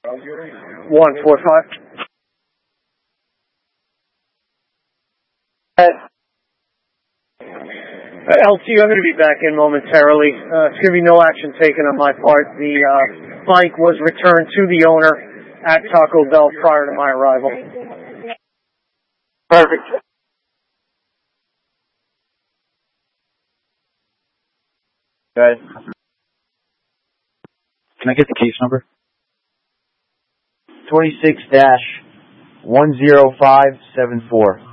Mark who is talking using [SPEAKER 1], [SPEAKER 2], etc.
[SPEAKER 1] 145. LT, I'm going to be back in momentarily. It's going to be no action taken on my part. The bike was returned to the owner at Taco Bell prior to my arrival.
[SPEAKER 2] Perfect.
[SPEAKER 3] Guys, can I get the case number? 26-10574.